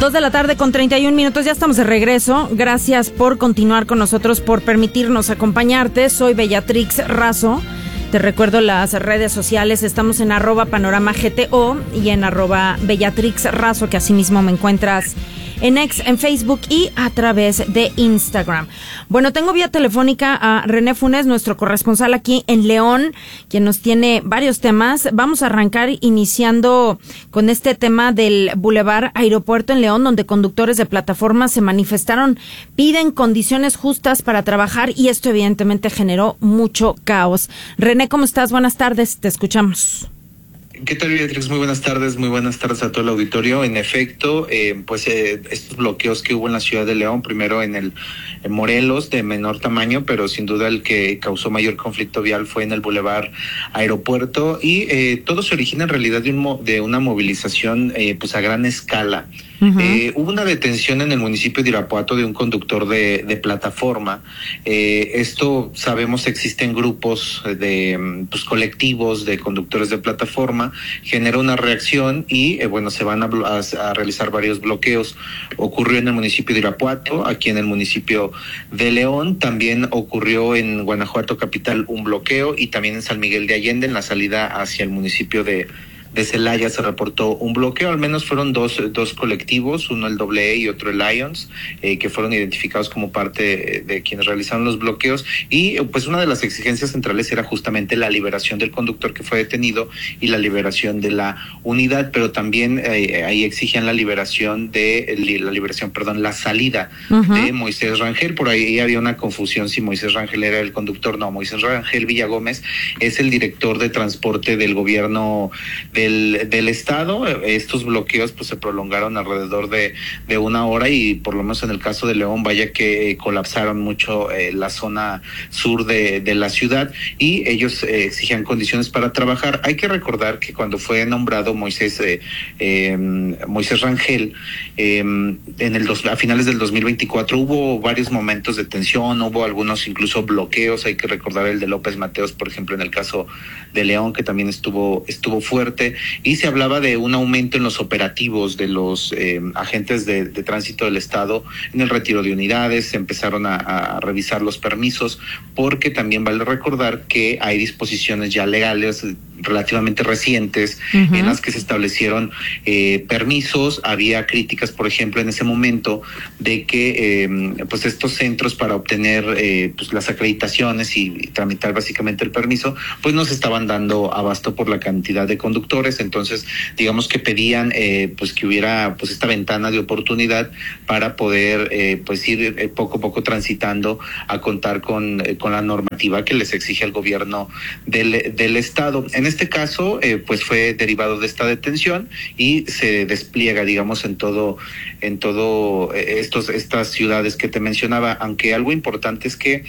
2:31 PM, ya estamos de regreso. Gracias por continuar con nosotros, por permitirnos acompañarte. Soy Bellatrix Razo. Te recuerdo las redes sociales, estamos en @panoramagto y en @Bellatrix Razo, que asimismo me encuentras en X, en Facebook y a través de Instagram. Bueno, tengo vía telefónica a René Funes, nuestro corresponsal aquí en León, quien nos tiene varios temas. Vamos a arrancar iniciando con este tema del Boulevard Aeropuerto en León, donde conductores de plataformas se manifestaron, piden condiciones justas para trabajar y esto evidentemente generó mucho caos. René, ¿cómo estás? Buenas tardes, te escuchamos. ¿Qué tal, Beatriz? Muy buenas tardes a todo el auditorio. En efecto, estos bloqueos que hubo en la ciudad de León, primero en Morelos, de menor tamaño, pero sin duda el que causó mayor conflicto vial fue en el Boulevard Aeropuerto, y todo se origina en realidad de una movilización a gran escala. Hubo una detención en el municipio de Irapuato de un conductor de plataforma. Esto sabemos, existen grupos de colectivos de conductores de plataforma, genera una reacción y se van a realizar varios bloqueos. Ocurrió en el municipio de Irapuato, aquí en el municipio de León, también ocurrió en Guanajuato capital un bloqueo, y también en San Miguel de Allende, en la salida hacia el municipio de Celaya, se reportó un bloqueo. Al menos fueron dos colectivos, uno el AA y otro el Lions, que fueron identificados como parte de quienes realizaron los bloqueos, y pues una de las exigencias centrales era justamente la liberación del conductor que fue detenido y la liberación de la unidad, pero también ahí exigían la salida de Moisés Rangel. Por ahí había una confusión si Moisés Rangel era el conductor. No, Moisés Rangel Villagómez es el director de transporte del gobierno del estado. Estos bloqueos se prolongaron alrededor de una hora, y por lo menos en el caso de León, vaya que colapsaron mucho la zona sur de la ciudad, y ellos exigían condiciones para trabajar. Hay que recordar que cuando fue nombrado Moisés Rangel, a finales del 2024 hubo varios momentos de tensión, hubo algunos incluso bloqueos. Hay que recordar el de López Mateos, por ejemplo, en el caso de León, que también estuvo fuerte, y se hablaba de un aumento en los operativos de los agentes de tránsito del estado en el retiro de unidades. Se empezaron a revisar los permisos, porque también vale recordar que hay disposiciones ya legales relativamente recientes en las que se establecieron permisos. Había críticas, por ejemplo, en ese momento de que estos centros para obtener las acreditaciones y tramitar básicamente el permiso, pues no se estaban dando abasto por la cantidad de conductores. Entonces, digamos que pedían que hubiera esta ventana de oportunidad para poder ir poco a poco transitando a contar con la normativa que les exige el gobierno del estado. En este caso, fue derivado de esta detención y se despliega, digamos, en todo estas ciudades que te mencionaba, aunque algo importante es que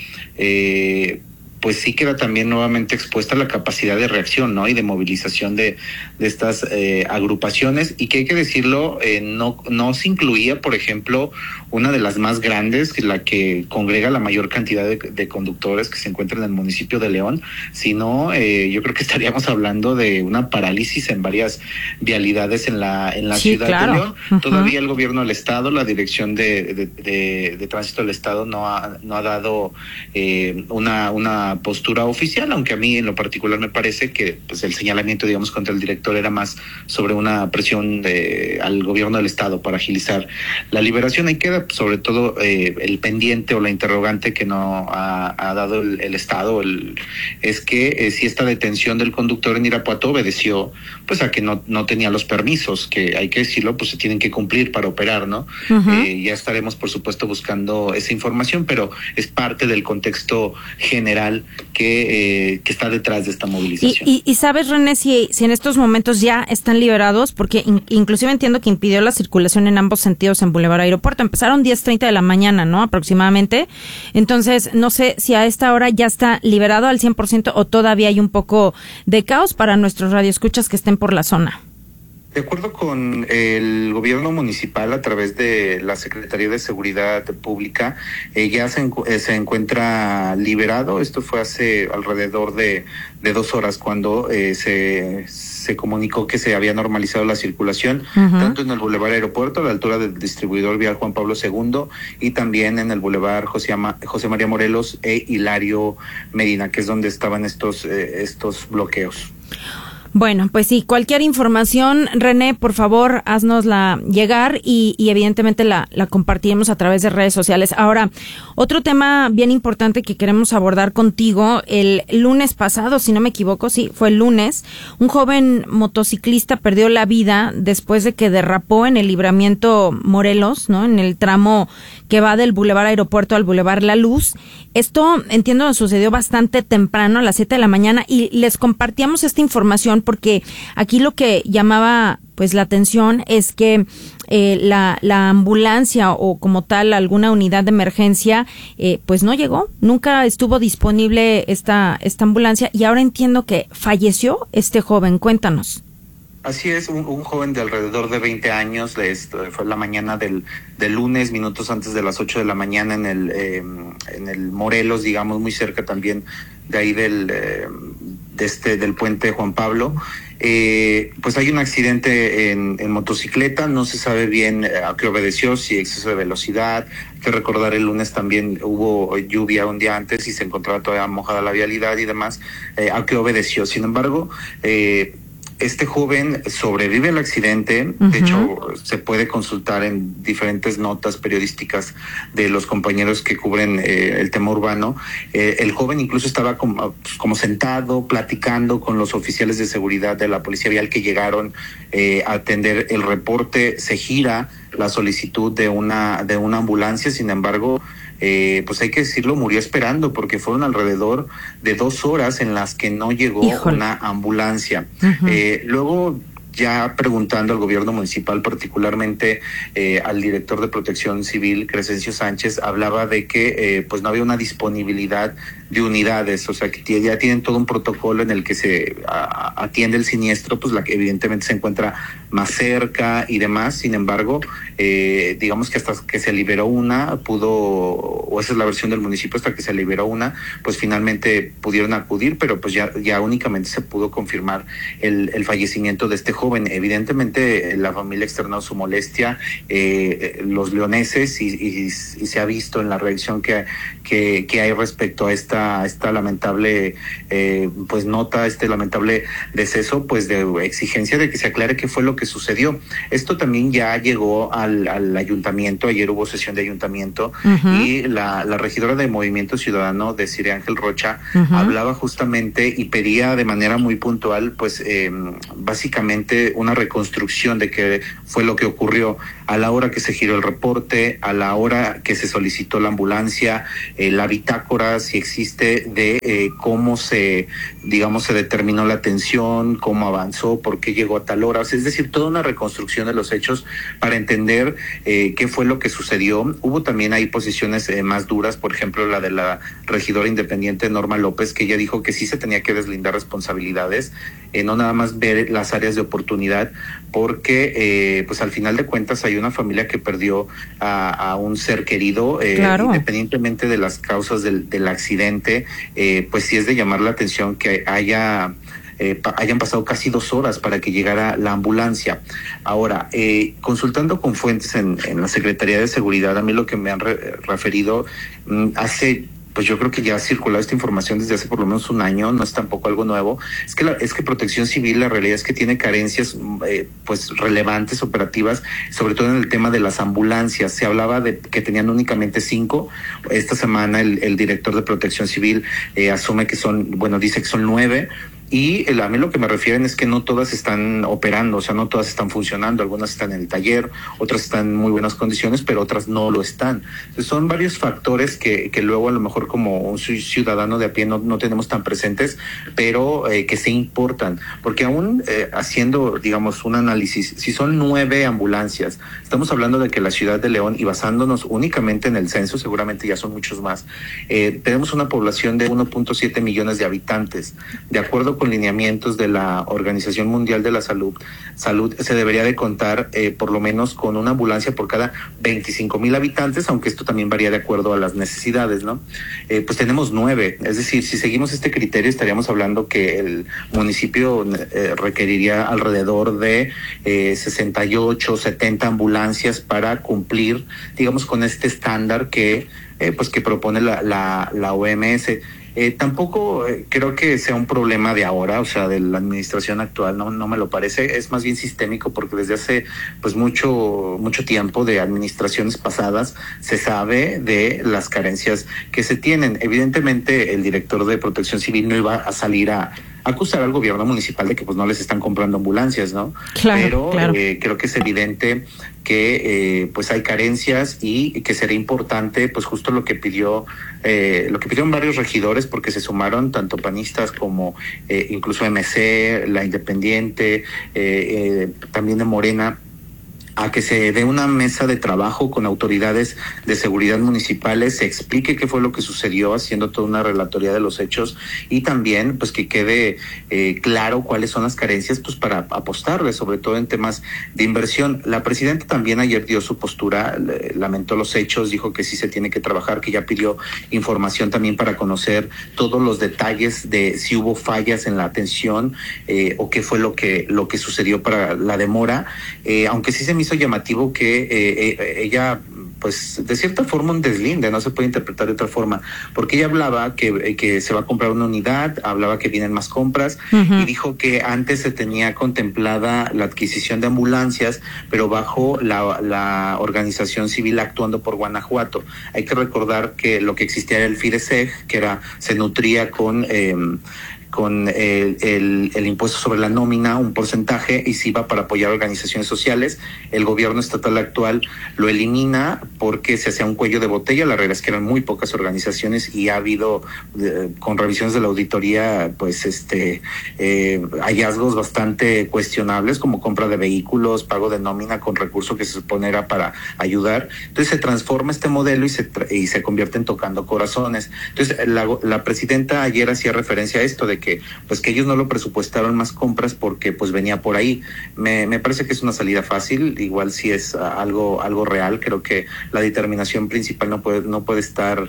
sí queda también nuevamente expuesta la capacidad de reacción, ¿no? Y de movilización de estas agrupaciones, y que hay que decirlo, no se incluía, por ejemplo, una de las más grandes, la que congrega la mayor cantidad de conductores, que se encuentra en el municipio de León, sino yo creo que estaríamos hablando de una parálisis en varias vialidades en la ciudad de León. Todavía el gobierno del estado, la dirección de tránsito del estado no ha dado una postura oficial, aunque a mí en lo particular me parece que el señalamiento, digamos, contra el director era más sobre una presión al gobierno del estado para agilizar la liberación. Ahí queda sobre todo el pendiente o la interrogante que no ha dado el estado, es que si esta detención del conductor en Irapuato obedeció a que no tenía los permisos, que hay que decirlo, se tienen que cumplir para operar, ¿no? Ya estaremos, por supuesto, buscando esa información, pero es parte del contexto general que está detrás de esta movilización. Y sabes, René, si en estos momentos ya están liberados, porque inclusive entiendo que impidió la circulación en ambos sentidos en Boulevard Aeropuerto. Empezaron 10:30 de la mañana, ¿no? Aproximadamente. Entonces, no sé si a esta hora ya está liberado al 100% o todavía hay un poco de caos para nuestros radioescuchas que estén por la zona. De acuerdo con el gobierno municipal, a través de la Secretaría de Seguridad Pública, ya se encuentra liberado. Esto fue hace alrededor de 2 horas cuando se comunicó que se había normalizado la circulación, tanto en el Boulevard Aeropuerto, a la altura del distribuidor vial Juan Pablo II, y también en el Boulevard José María Morelos e Hilario Medina, que es donde estaban estos bloqueos. Bueno, pues sí, cualquier información, René, por favor, haznosla llegar y evidentemente la compartiremos a través de redes sociales. Ahora, otro tema bien importante que queremos abordar contigo, el lunes pasado, si no me equivoco, sí, fue el lunes, un joven motociclista perdió la vida después de que derrapó en el libramiento Morelos, ¿no? En el tramo que va del Boulevard Aeropuerto al Boulevard La Luz. Esto, entiendo, sucedió bastante temprano, a las 7 de la mañana, y les compartíamos esta información porque aquí lo que llamaba pues la atención es que la ambulancia o como tal alguna unidad de emergencia pues no llegó, nunca estuvo disponible esta ambulancia, y ahora entiendo que falleció este joven. Cuéntanos. Así es, un joven de alrededor de 20 años, fue la mañana del lunes, minutos antes de las 8 de la mañana en el Morelos, digamos, muy cerca también de ahí del puente Juan Pablo. Pues hay un accidente en motocicleta, no se sabe bien a qué obedeció, si exceso de velocidad. Hay que recordar, el lunes también hubo lluvia un día antes y se encontraba todavía mojada la vialidad y demás, a qué obedeció. Sin embargo, este joven sobrevive al accidente. De hecho, se puede consultar en diferentes notas periodísticas de los compañeros que cubren el tema urbano. El joven incluso estaba como sentado, platicando con los oficiales de seguridad de la Policía Vial que llegaron a atender el reporte. Se gira la solicitud de una ambulancia. Sin embargo, pues hay que decirlo, murió esperando, porque fueron alrededor de 2 horas en las que no llegó una ambulancia. Luego, ya preguntando al gobierno municipal, particularmente al director de Protección Civil, Crescencio Sánchez, hablaba de que pues no había una disponibilidad de unidades, o sea que ya tienen todo un protocolo en el que se atiende el siniestro, pues la que evidentemente se encuentra más cerca y demás. Sin embargo, digamos que hasta que se liberó una, o esa es la versión del municipio, hasta que se liberó una, pues finalmente pudieron acudir, pero pues ya únicamente se pudo confirmar el fallecimiento de este joven. Evidentemente la familia externó su molestia, los leoneses, y se ha visto en la reacción que hay respecto a esta lamentable pues nota, este lamentable deceso, pues de exigencia de que se aclare qué fue lo que sucedió. Esto también ya llegó al ayuntamiento. Ayer hubo sesión de ayuntamiento y la regidora de Movimiento Ciudadano, Desiree Ángel Rocha, hablaba justamente y pedía de manera muy puntual, pues básicamente una reconstrucción de qué fue lo que ocurrió a la hora que se giró el reporte, a la hora que se solicitó la ambulancia, la bitácora, si existe, de cómo se determinó la atención, cómo avanzó, por qué llegó a tal hora. O sea, es decir, toda una reconstrucción de los hechos para entender qué fue lo que sucedió. Hubo también ahí posiciones más duras, por ejemplo, la de la regidora independiente Norma López, que ella dijo que sí se tenía que deslindar responsabilidades, no nada más ver las áreas de oportunidad, porque pues al final de cuentas hay una familia que perdió a un ser querido, claro. Independientemente de las causas del accidente, pues sí es de llamar la atención que hayan pasado casi 2 horas para que llegara la ambulancia. Ahora, consultando con fuentes en la Secretaría de Seguridad, a mí lo que me han referido pues yo creo que ya ha circulado esta información desde hace por lo menos un año, no es tampoco algo nuevo. Es que Protección Civil, la realidad es que tiene carencias pues relevantes, operativas, sobre todo en el tema de las ambulancias. Se hablaba de que tenían únicamente 5. Esta semana el director de Protección Civil asume que dice que son 9. Y a mí lo que me refieren es que no todas están operando, o sea, no todas están funcionando. Algunas están en el taller, otras están en muy buenas condiciones, pero otras no lo están. Entonces, son varios factores que luego a lo mejor como un ciudadano de a pie no tenemos tan presentes, pero que se importan. Porque aún haciendo, digamos, un análisis, si son 9 ambulancias, estamos hablando de que la ciudad de León, y basándonos únicamente en el censo, seguramente ya son muchos más, tenemos una población de 1.7 millones de habitantes. De acuerdo acuerdo con lineamientos de la Organización Mundial de la Salud, se debería de contar por lo menos con una ambulancia por cada 25,000 habitantes, aunque esto también varía de acuerdo a las necesidades, ¿no? Pues tenemos 9, es decir, si seguimos este criterio estaríamos hablando que el municipio requeriría alrededor de 68, 70 ambulancias para cumplir, digamos, con este estándar que propone la OMS. Tampoco creo que sea un problema de ahora, o sea, de la administración actual, no me lo parece, es más bien sistémico, porque desde hace pues mucho tiempo de administraciones pasadas se sabe de las carencias que se tienen. Evidentemente el director de Protección Civil no iba a salir a acusar al gobierno municipal de que pues no les están comprando ambulancias, ¿no? Claro. Creo que es evidente que pues hay carencias y que sería importante pues justo lo que pidieron varios regidores, porque se sumaron tanto panistas como incluso MC, la Independiente, también de Morena, a que se dé una mesa de trabajo con autoridades de seguridad municipales, se explique qué fue lo que sucedió, haciendo toda una relatoría de los hechos, y también pues que quede claro cuáles son las carencias, pues para apostarle, sobre todo en temas de inversión. La presidenta también ayer dio su postura, lamentó los hechos, dijo que sí se tiene que trabajar, que ya pidió información también para conocer todos los detalles de si hubo fallas en la atención o qué fue lo que sucedió para la demora, aunque sí se me hizo llamativo que ella, pues de cierta forma un deslinde, no se puede interpretar de otra forma, porque ella hablaba que se va a comprar una unidad, hablaba que vienen más compras, y dijo que antes se tenía contemplada la adquisición de ambulancias, pero bajo la organización civil Actuando por Guanajuato. Hay que recordar que lo que existía era el FIDESEG, que se nutría con el impuesto sobre la nómina, un porcentaje, y se iba para apoyar organizaciones sociales. El gobierno estatal actual lo elimina porque se hacía un cuello de botella. La realidad es que eran muy pocas organizaciones, y ha habido, con revisiones de la auditoría, pues hallazgos bastante cuestionables, como compra de vehículos, pago de nómina con recurso que se supone era para ayudar. Entonces se transforma este modelo y se convierte en Tocando Corazones. Entonces la presidenta ayer hacía referencia a esto, de que ellos no lo presupuestaron más compras porque pues venía por ahí. Me parece que es una salida fácil, igual si es algo real. Creo que la determinación principal no puede estar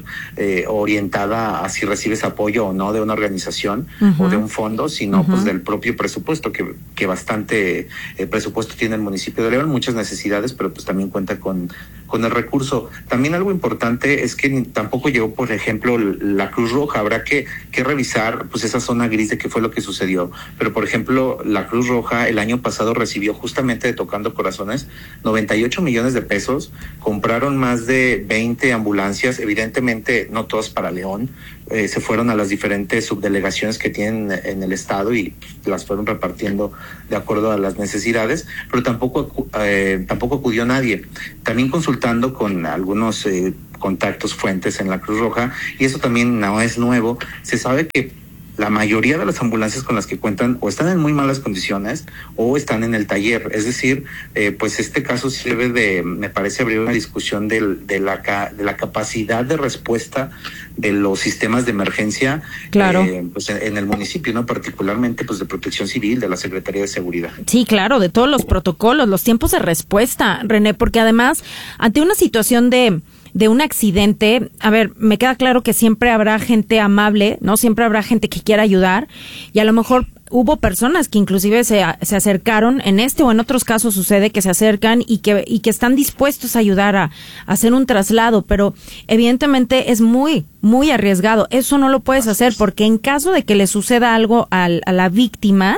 orientada a si recibes apoyo o no de una organización o de un fondo, sino pues del propio presupuesto, que bastante presupuesto tiene el municipio de León, muchas necesidades, pero pues también cuenta con el recurso. También algo importante es que tampoco llegó, por ejemplo, la Cruz Roja. Habrá que revisar pues esa zona gris de qué fue lo que sucedió, pero por ejemplo la Cruz Roja el año pasado recibió justamente de Tocando Corazones 98 millones de pesos, compraron más de 20 ambulancias, evidentemente no todas para León, se fueron a las diferentes subdelegaciones que tienen en el estado y las fueron repartiendo de acuerdo a las necesidades, pero tampoco acudió nadie. También consultando con algunos contactos, fuentes en la Cruz Roja, y eso también no es nuevo, se sabe que la mayoría de las ambulancias con las que cuentan o están en muy malas condiciones o están en el taller. Es decir, pues este caso sirve me parece, abrir una discusión de la capacidad de respuesta de los sistemas de emergencia, claro, pues en el municipio, ¿no? Particularmente pues de Protección Civil, de la Secretaría de Seguridad. Sí, claro, de todos los protocolos, los tiempos de respuesta, René, porque además ante una situación de un accidente, a ver, me queda claro que siempre habrá gente amable, ¿no? Siempre habrá gente que quiera ayudar, y a lo mejor hubo personas que inclusive se acercaron, en este o en otros casos sucede que se acercan y que están dispuestos a ayudar a hacer un traslado, pero evidentemente es muy, muy arriesgado. Eso no lo puedes hacer, porque en caso de que le suceda algo a la víctima,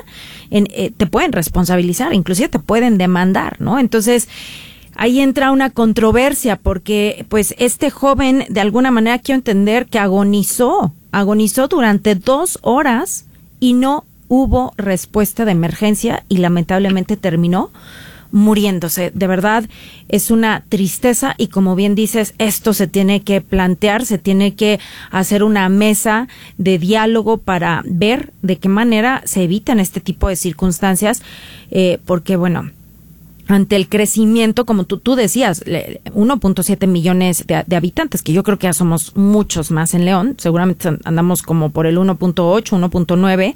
te pueden responsabilizar, inclusive te pueden demandar, ¿no? Entonces, ahí entra una controversia, porque pues este joven, de alguna manera quiero entender que agonizó durante 2 horas y no hubo respuesta de emergencia, y lamentablemente terminó muriéndose. De verdad es una tristeza, y como bien dices, esto se tiene que plantear, se tiene que hacer una mesa de diálogo para ver de qué manera se evitan este tipo de circunstancias, porque bueno, ante el crecimiento, como tú decías, 1.7 millones de habitantes, que yo creo que ya somos muchos más en León, seguramente andamos como por el 1.8, 1.9,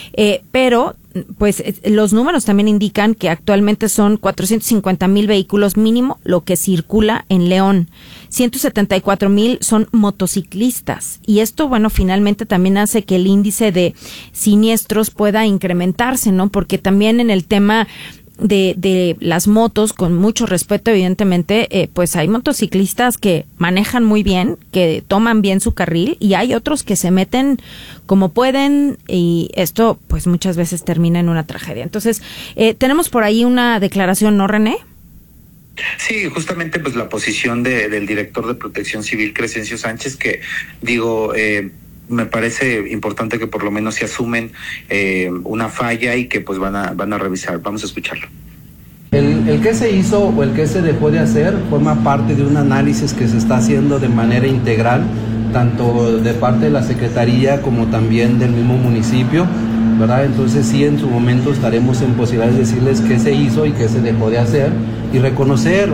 pero pues los números también indican que actualmente son 450,000 vehículos mínimo lo que circula en León. 174,000 son motociclistas, y esto, bueno, finalmente también hace que el índice de siniestros pueda incrementarse, ¿no? Porque también en el tema de las motos, con mucho respeto, evidentemente, pues hay motociclistas que manejan muy bien, que toman bien su carril, y hay otros que se meten como pueden, y esto pues muchas veces termina en una tragedia. Entonces, tenemos por ahí una declaración, ¿no, René? Sí, justamente pues la posición del director de Protección Civil, Crescencio Sánchez, que digo, me parece importante que por lo menos se asumen una falla y que pues van a revisar. Vamos a escucharlo. El que se hizo o el que se dejó de hacer forma parte de un análisis que se está haciendo de manera integral, tanto de parte de la Secretaría como también del mismo municipio, ¿verdad? Entonces sí, en su momento estaremos en posibilidades de decirles qué se hizo y qué se dejó de hacer, y reconocer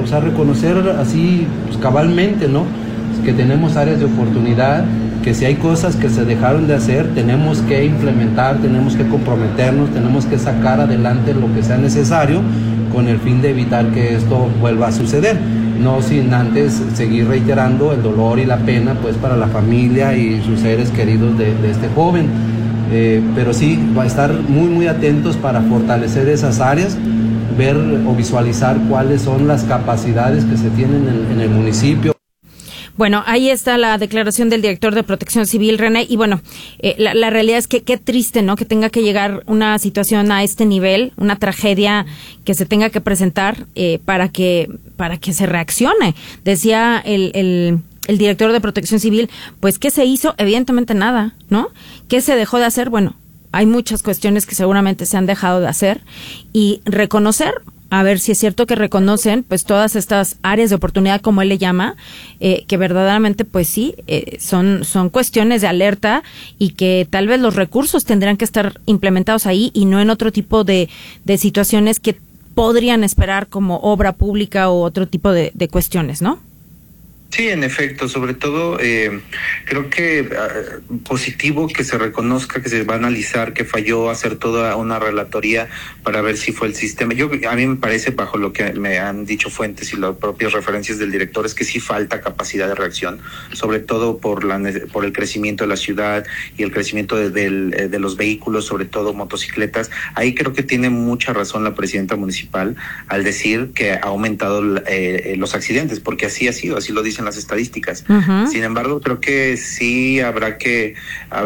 así pues, cabalmente, ¿no? Que tenemos áreas de oportunidad, que si hay cosas que se dejaron de hacer, tenemos que implementar, tenemos que comprometernos, tenemos que sacar adelante lo que sea necesario con el fin de evitar que esto vuelva a suceder, no sin antes seguir reiterando el dolor y la pena pues para la familia y sus seres queridos de este joven. Pero sí, va a estar muy atentos para fortalecer esas áreas, ver o visualizar cuáles son las capacidades que se tienen en el municipio. Bueno, ahí está la declaración del director de Protección Civil, René, y bueno, la realidad es que qué triste, ¿no?, que tenga que llegar una situación a este nivel, una tragedia que se tenga que presentar para que se reaccione. Decía el director de Protección Civil, pues, ¿qué se hizo? Evidentemente nada, ¿no? ¿Qué se dejó de hacer? Bueno, hay muchas cuestiones que seguramente se han dejado de hacer, y reconocer, a ver si es cierto que reconocen pues todas estas áreas de oportunidad, como él le llama, que verdaderamente pues sí, son cuestiones de alerta, y que tal vez los recursos tendrán que estar implementados ahí y no en otro tipo de situaciones que podrían esperar como obra pública o otro tipo de cuestiones, ¿no? Sí, en efecto, sobre todo creo que positivo que se reconozca que se va a analizar que falló, hacer toda una relatoría para ver si fue el sistema. A mí me parece, bajo lo que me han dicho fuentes y las propias referencias del director, es que sí falta capacidad de reacción, sobre todo por el crecimiento de la ciudad y el crecimiento de los vehículos, sobre todo motocicletas. Ahí creo que tiene mucha razón la presidenta municipal al decir que ha aumentado los accidentes, porque así ha sido, así lo dicen las estadísticas. Uh-huh. Sin embargo, creo que sí habrá que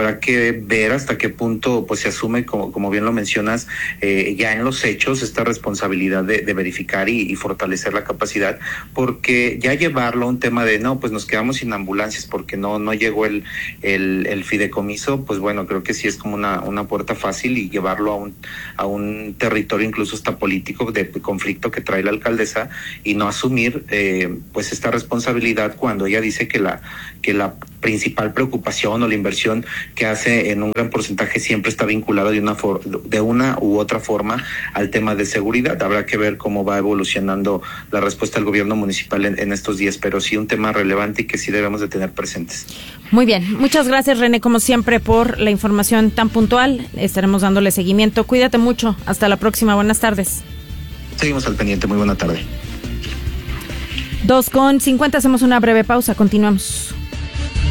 ver hasta qué punto pues se asume, como bien lo mencionas, ya en los hechos, esta responsabilidad de verificar y fortalecer la capacidad, porque ya llevarlo a un tema de no, pues nos quedamos sin ambulancias porque no llegó el fideicomiso, pues bueno, creo que sí es como una puerta fácil, y llevarlo a un territorio incluso hasta político de conflicto que trae la alcaldesa, y no asumir pues esta responsabilidad cuando ella dice que la principal preocupación o la inversión que hace en un gran porcentaje siempre está vinculada de una u otra forma al tema de seguridad. Habrá que ver cómo va evolucionando la respuesta del gobierno municipal en estos días, pero sí un tema relevante y que sí debemos de tener presentes. Muy bien, muchas gracias, René, como siempre, por la información tan puntual. Estaremos dándole seguimiento. Cuídate mucho, hasta la próxima, buenas tardes. Seguimos al pendiente, muy buena tarde. 2:50, hacemos una breve pausa, continuamos.